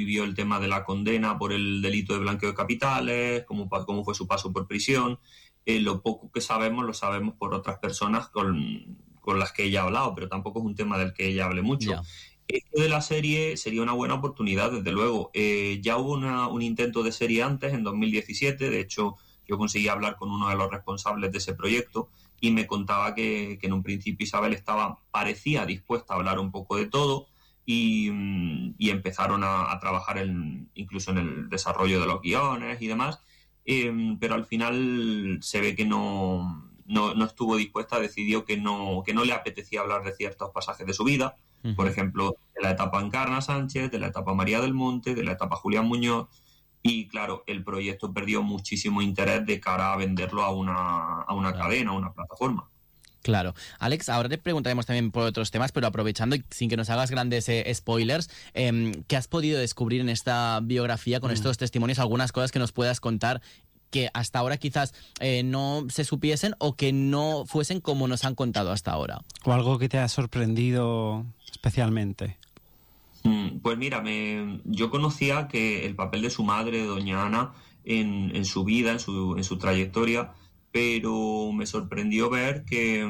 vivió el tema de la condena por el delito de blanqueo de capitales, cómo fue su paso por prisión. Lo poco que sabemos lo sabemos por otras personas con las que ella ha hablado, pero tampoco es un tema del que ella hable mucho. Ya. Esto de la serie sería una buena oportunidad, desde luego. Ya hubo un intento de serie antes, en 2017, de hecho yo conseguí hablar con uno de los responsables de ese proyecto y me contaba que en un principio Isabel parecía dispuesta a hablar un poco de todo y empezaron a trabajar incluso en el desarrollo de los guiones y demás, pero al final se ve que no estuvo dispuesta, decidió que no le apetecía hablar de ciertos pasajes de su vida, por ejemplo, de la etapa Encarna Sánchez, de la etapa María del Monte, de la etapa Julián Muñoz, y claro, el proyecto perdió muchísimo interés de cara a venderlo a una cadena, a una plataforma. Claro. Alex, ahora te preguntaremos también por otros temas, pero aprovechando y sin que nos hagas grandes spoilers, ¿qué has podido descubrir en esta biografía con estos testimonios? Algunas cosas que nos puedas contar que hasta ahora quizás no se supiesen o que no fuesen como nos han contado hasta ahora. O algo que te ha sorprendido especialmente. Pues mira, yo conocía que el papel de su madre, doña Ana, en su vida, en su trayectoria, pero me sorprendió ver que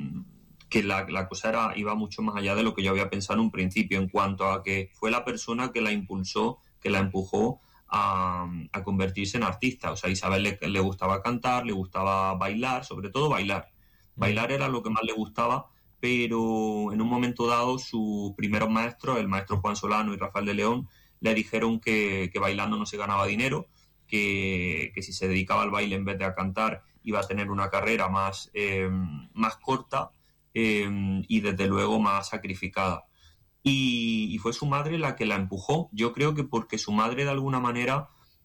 la cosa iba mucho más allá de lo que yo había pensado en un principio, en cuanto a que fue la persona que la impulsó, que la empujó a convertirse en artista. O sea, a Isabel le gustaba cantar, le gustaba bailar, sobre todo bailar. Bailar era lo que más le gustaba, pero en un momento dado sus primeros maestros, el maestro Juan Solano y Rafael de León, le dijeron que bailando no se ganaba dinero, que si se dedicaba al baile en vez de a cantar iba a tener una carrera más corta y desde luego más sacrificada. Y fue su madre la que la empujó. Yo creo que porque su madre de alguna manera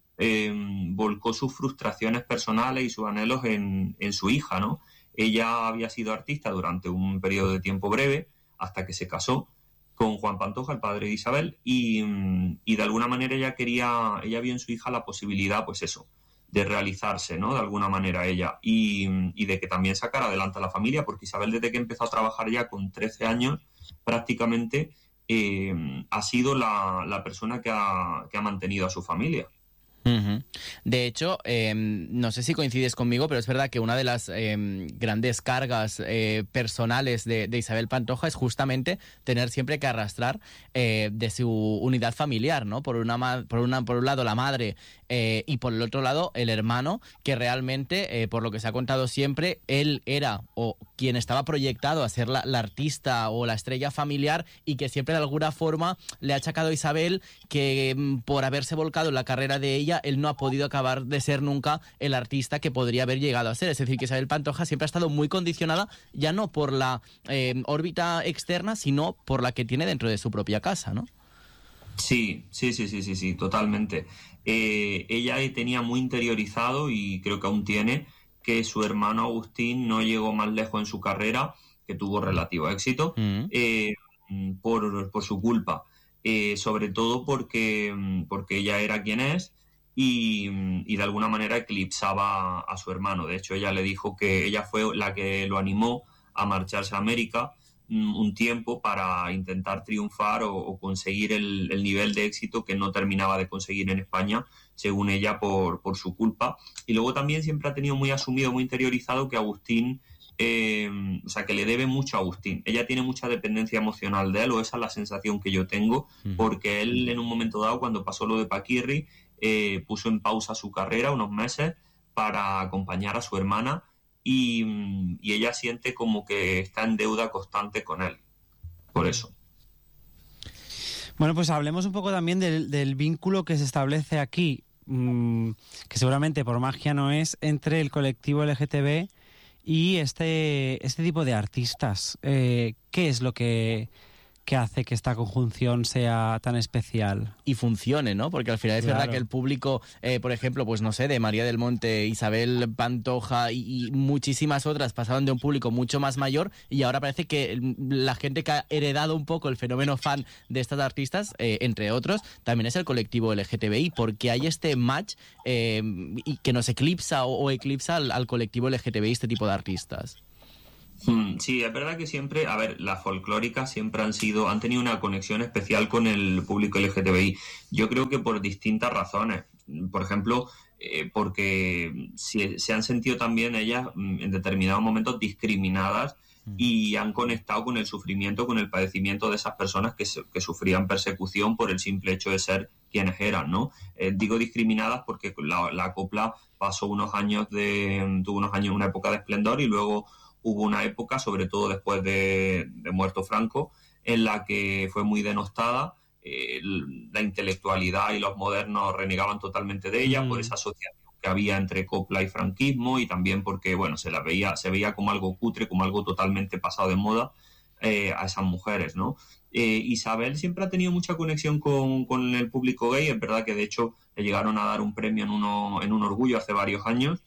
volcó sus frustraciones personales y sus anhelos en su hija, ¿no? Ella había sido artista durante un periodo de tiempo breve, hasta que se casó con Juan Pantoja, el padre de Isabel, y de alguna manera ella vio en su hija la posibilidad, pues eso, de realizarse, ¿no? De alguna manera ella, y de que también sacara adelante a la familia, porque Isabel, desde que empezó a trabajar ya con 13 años, prácticamente ha sido la persona que ha mantenido a su familia. Uh-huh. De hecho, no sé si coincides conmigo, pero es verdad que una de las grandes cargas personales de Isabel Pantoja es justamente tener siempre que arrastrar de su unidad familiar, ¿no? Por un lado la madre y por el otro lado el hermano, que realmente, por lo que se ha contado siempre, él era o quien estaba proyectado a ser la artista o la estrella familiar, y que siempre de alguna forma le ha achacado a Isabel que por haberse volcado en la carrera de ella, él no ha podido acabar de ser nunca el artista que podría haber llegado a ser. Es decir, que Isabel Pantoja siempre ha estado muy condicionada, ya no por la órbita externa, sino por la que tiene dentro de su propia casa, ¿no? Sí, totalmente. Ella tenía muy interiorizado, y creo que aún tiene, que su hermano Agustín no llegó más lejos en su carrera, que tuvo relativo éxito, por su culpa. Sobre todo porque ella era quien es, y de alguna manera eclipsaba a su hermano. De hecho, ella le dijo que ella fue la que lo animó a marcharse a América un tiempo para intentar triunfar o conseguir el nivel de éxito que no terminaba de conseguir en España, según ella, por su culpa. Y luego también siempre ha tenido muy asumido, muy interiorizado que Agustín, o sea, que le debe mucho a Agustín. Ella tiene mucha dependencia emocional de él, o esa es la sensación que yo tengo, porque él en un momento dado, cuando pasó lo de Paquirri, puso en pausa su carrera unos meses para acompañar a su hermana, y ella siente como que está en deuda constante con él, por eso. Bueno, pues hablemos un poco también del vínculo que se establece aquí, que seguramente por magia no es, entre el colectivo LGTB y este tipo de artistas. ¿Qué es lo que hace que esta conjunción sea tan especial? Y funcione, ¿no? Porque al final es verdad que el público, por ejemplo, pues no sé, de María del Monte, Isabel Pantoja y muchísimas otras, pasaron de un público mucho más mayor, y ahora parece que la gente que ha heredado un poco el fenómeno fan de estas artistas, entre otros, también es el colectivo LGTBI, porque hay este match y que nos eclipsa o eclipsa al colectivo LGTBI, este tipo de artistas. Sí, es verdad que siempre, a ver, las folclóricas siempre han tenido una conexión especial con el público LGTBI. Yo creo que por distintas razones. Por ejemplo, porque se han sentido también ellas en determinados momentos discriminadas y han conectado con el sufrimiento, con el padecimiento de esas personas que sufrían persecución por el simple hecho de ser quienes eran, ¿no? Digo discriminadas porque la copla tuvo unos años, una época de esplendor, y luego hubo una época, sobre todo después de muerto Franco, en la que fue muy denostada. La intelectualidad y los modernos renegaban totalmente de ella por esa asociación que había entre copla y franquismo, y también porque, bueno, se veía como algo cutre, como algo totalmente pasado de moda a esas mujeres, ¿no? Isabel siempre ha tenido mucha conexión con el público gay. Es verdad que de hecho le llegaron a dar un premio en un Orgullo hace varios años,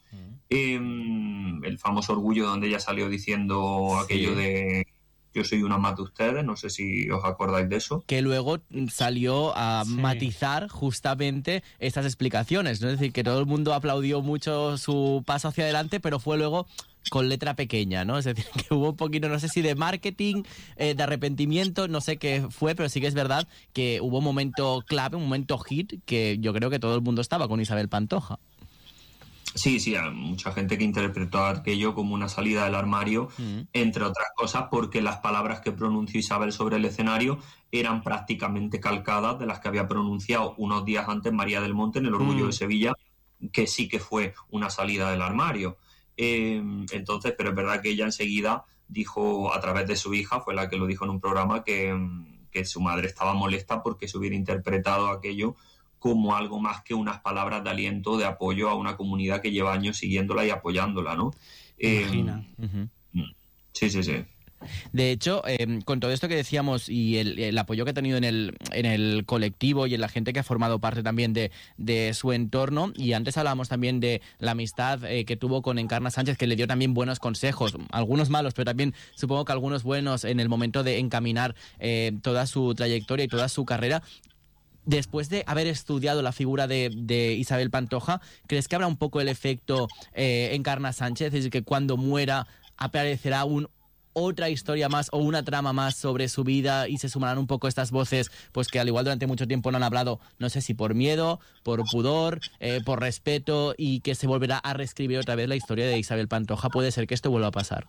el famoso Orgullo, donde ella salió diciendo aquello de yo soy una más de ustedes, no sé si os acordáis de eso. Que luego salió a matizar justamente estas explicaciones, ¿no? Es decir, que todo el mundo aplaudió mucho su paso hacia adelante, pero fue luego con letra pequeña, ¿no? Es decir, que hubo un poquito, no sé si de marketing, de arrepentimiento, no sé qué fue, pero sí que es verdad que hubo un momento clave, un momento hit, que yo creo que todo el mundo estaba con Isabel Pantoja. Sí, hay mucha gente que interpretó aquello como una salida del armario, entre otras cosas porque las palabras que pronunció Isabel sobre el escenario eran prácticamente calcadas de las que había pronunciado unos días antes María del Monte en el Orgullo de Sevilla, que sí que fue una salida del armario. Entonces, pero es verdad que ella enseguida dijo, a través de su hija, fue la que lo dijo en un programa, que su madre estaba molesta porque se hubiera interpretado aquello como algo más que unas palabras de aliento, de apoyo a una comunidad que lleva años siguiéndola y apoyándola, ¿no? Imagina. Sí. De hecho, con todo esto que decíamos y el apoyo que ha tenido en el colectivo y en la gente que ha formado parte también de su entorno, y antes hablábamos también de la amistad que tuvo con Encarna Sánchez, que le dio también buenos consejos, algunos malos, pero también supongo que algunos buenos en el momento de encaminar toda su trayectoria y toda su carrera. Después de haber estudiado la figura de Isabel Pantoja, ¿crees que habrá un poco el efecto Encarna Sánchez? Es decir, que cuando muera aparecerá otra historia más o una trama más sobre su vida y se sumarán un poco estas voces, pues que al igual durante mucho tiempo no han hablado, no sé si por miedo, por pudor, por respeto, y que se volverá a reescribir otra vez la historia de Isabel Pantoja? ¿Puede ser que esto vuelva a pasar?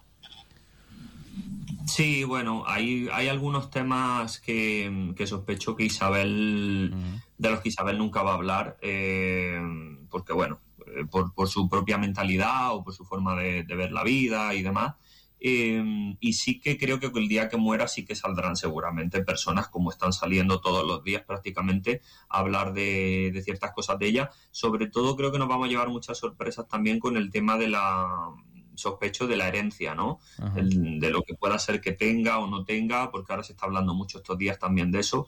Sí, bueno, hay algunos temas que sospecho que Isabel, de los que Isabel nunca va a hablar, porque bueno, por su propia mentalidad o por su forma de ver la vida y demás. Y sí que creo que el día que muera sí que saldrán seguramente personas, como están saliendo todos los días prácticamente, a hablar de ciertas cosas de ella. Sobre todo creo que nos vamos a llevar muchas sorpresas también con el tema de sospecho de la herencia, ¿no? De lo que pueda ser que tenga o no tenga, porque ahora se está hablando mucho estos días también de eso.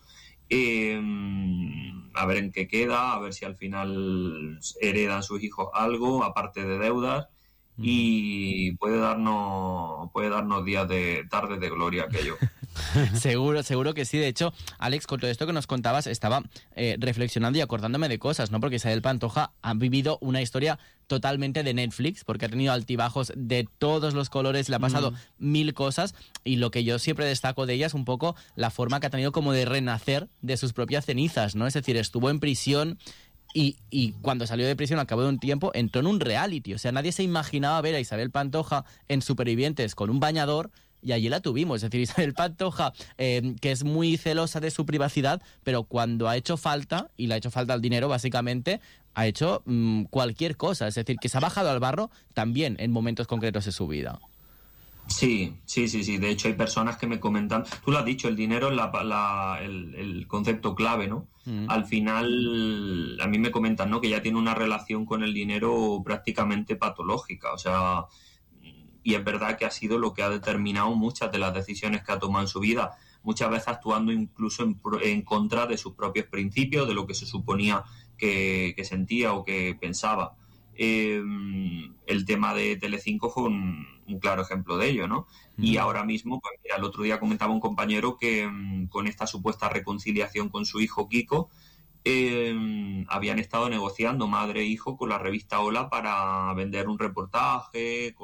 A ver en qué queda, a ver si al final heredan sus hijos algo, aparte de deudas, y puede darnos días de tardes de gloria aquello. Seguro que sí. De hecho, Alex, con todo esto que nos contabas, estaba reflexionando y acordándome de cosas, ¿no? Porque Isabel Pantoja ha vivido una historia totalmente de Netflix, porque ha tenido altibajos de todos los colores, le ha pasado mil cosas, y lo que yo siempre destaco de ella es un poco la forma que ha tenido como de renacer de sus propias cenizas, ¿no? Es decir, estuvo en prisión y cuando salió de prisión, al cabo de un tiempo, entró en un reality. O sea, nadie se imaginaba ver a Isabel Pantoja en Supervivientes con un bañador, y allí la tuvimos. Es decir, Isabel Pantoja, que es muy celosa de su privacidad, pero cuando ha hecho falta, y le ha hecho falta el dinero, básicamente, ha hecho cualquier cosa. Es decir, que se ha bajado al barro también en momentos concretos de su vida. Sí. De hecho, hay personas que me comentan, tú lo has dicho, el dinero es el concepto clave, ¿no? Al final, a mí me comentan, ¿no?, que ya tiene una relación con el dinero prácticamente patológica. O sea, y es verdad que ha sido lo que ha determinado muchas de las decisiones que ha tomado en su vida, muchas veces actuando incluso en contra de sus propios principios, de lo que se suponía que sentía o que pensaba. El tema de Telecinco fue un claro ejemplo de ello, ¿no? Y ahora mismo, pues mira, el otro día comentaba un compañero que con esta supuesta reconciliación con su hijo Kiko, habían estado negociando madre e hijo con la revista Hola para vender un reportaje con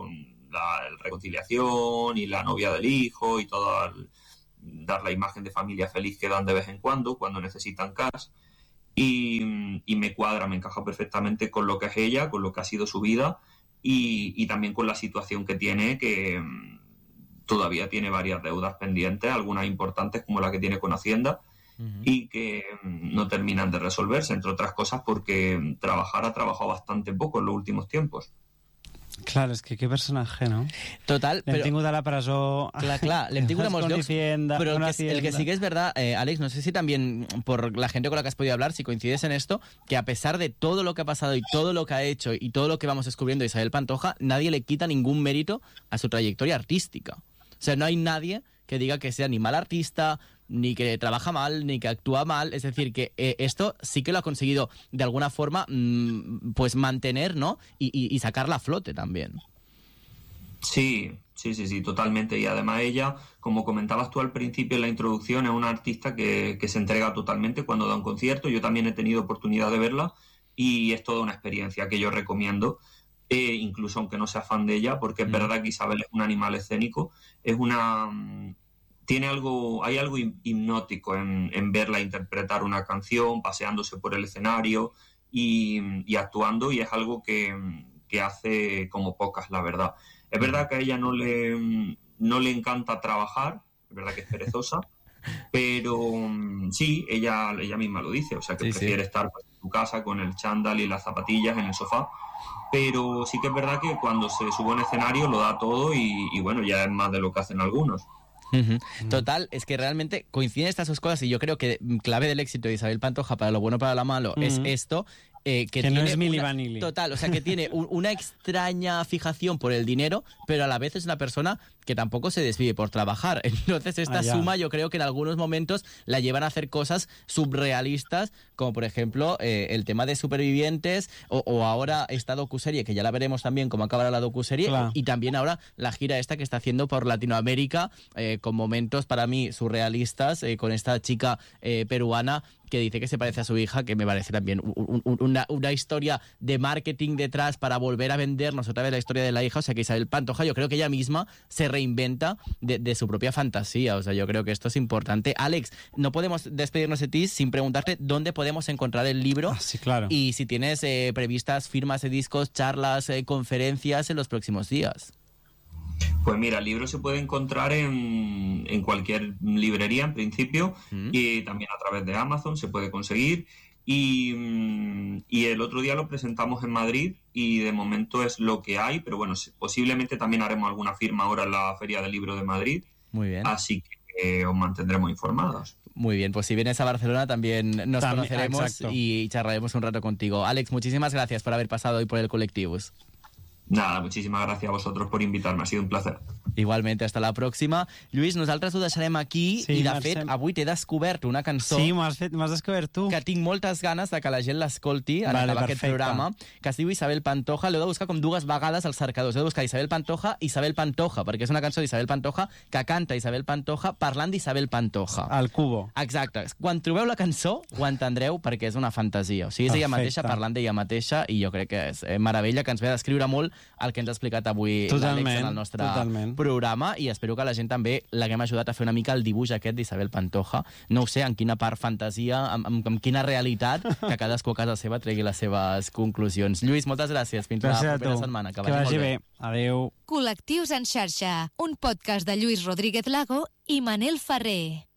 la reconciliación y la novia del hijo y todo, dar la imagen de familia feliz que dan de vez en cuando necesitan cash. Y me cuadra, me encaja perfectamente con lo que es ella, con lo que ha sido su vida y también con la situación que tiene, que todavía tiene varias deudas pendientes, algunas importantes como la que tiene con Hacienda, y que no terminan de resolverse, entre otras cosas porque ha trabajado bastante poco en los últimos tiempos. Clar, és que qué personatge, no? Total, L'hem tingut a la presó... Clar, l'hem tingut a molts llocs, pero el que sí que es verdad, Alex, no sé si también por la gente con la que has podido hablar, si coincides en esto, que a pesar de todo lo que ha pasado y todo lo que ha hecho y todo lo que vamos descubriendo de Isabel Pantoja, nadie le quita ningún mérito a su trayectoria artística. O sea, no hay nadie que diga que sea ni mal artista, ni que trabaja mal, ni que actúa mal. Es decir, que esto sí que lo ha conseguido de alguna forma pues mantener, ¿no? Y sacarla a flote también. Sí, totalmente. Y además ella, como comentabas tú al principio en la introducción, es una artista que se entrega totalmente cuando da un concierto. Yo también he tenido oportunidad de verla y es toda una experiencia que yo recomiendo, incluso aunque no sea fan de ella, porque es verdad que Isabel es un animal escénico, hay algo hipnótico en verla interpretar una canción, paseándose por el escenario y actuando, y es algo que hace como pocas, la verdad. Es verdad que a ella no le encanta trabajar, es verdad que es perezosa, pero sí, ella misma lo dice, o sea que prefiere estar en su casa con el chándal y las zapatillas en el sofá, pero sí que es verdad que cuando se sube a un escenario lo da todo y bueno, ya es más de lo que hacen algunos. Total, es que realmente coinciden estas dos cosas y yo creo que clave del éxito de Isabel Pantoja, para lo bueno o para lo malo, es esto. Que no es Milli Vanilli. Total, o sea, que tiene una extraña fijación por el dinero, pero a la vez es una persona que tampoco se desvive por trabajar. Entonces esta suma yo creo que en algunos momentos la llevan a hacer cosas surrealistas, como por ejemplo el tema de Supervivientes o ahora esta docuserie, que ya la veremos también cómo acabará la docuserie, claro. Y también ahora la gira esta que está haciendo por Latinoamérica, con momentos para mí surrealistas, con esta chica peruana que dice que se parece a su hija, que me parece también una historia de marketing detrás para volver a vendernos otra vez la historia de la hija. O sea que Isabel Pantoja, yo creo que ella misma se reinventa de su propia fantasía. O sea, yo creo que esto es importante. Alex, no podemos despedirnos de ti sin preguntarte dónde podemos encontrar el libro. Sí, claro. Y si tienes previstas firmas de discos, charlas, conferencias en los próximos días. Pues mira, el libro se puede encontrar en cualquier librería en principio, y también a través de Amazon se puede conseguir, y el otro día lo presentamos en Madrid y de momento es lo que hay, pero bueno, posiblemente también haremos alguna firma ahora en la Feria del Libro de Madrid. Muy bien. Así que os mantendremos informados. Muy bien, pues si vienes a Barcelona también nos conoceremos. Exacto. Y charlaremos un rato contigo. Alex, muchísimas gracias por haber pasado hoy por el Col·lectivus. Nada, muchísimas gracias a vosotros por invitarme, ha sido un placer. Igualment, hasta la pròxima. Lluís, nosaltres ho deixarem aquí i, de fet, avui t'he descobert una cançó... Sí, m'has descobert tu. Que tinc moltes ganes de que la gent l'escolti en acabar aquest programa, que es diu Isabel Pantoja. L'heu de buscar com dues vegades als cercadors. Heu de buscar Isabel Pantoja, perquè és una cançó d'Isabel Pantoja que canta Isabel Pantoja parlant d'Isabel Pantoja. Al cubo. Exacte. Quan trobeu la cançó ho entendreu perquè és una fantasia. O sigui, és ella mateixa parlant d'ella mateixa i jo crec que és meravella, que ens ve a descriure molt el que ens ha explicat avui l'Àlex en el nostre programa, i espero que la gent també l'haguem ajudat a fer una mica el dibuix aquest d'Isabel Pantoja. No ho sé en quina part fantasia, amb quina realitat, que cadascú a casa seva tregui les seves conclusions. Lluís, moltes gràcies. Fins la propera setmana. Que vagi bé. Adéu. Col·lectius en xarxa, un podcast de Lluís Rodríguez Lago i Manel Ferrer.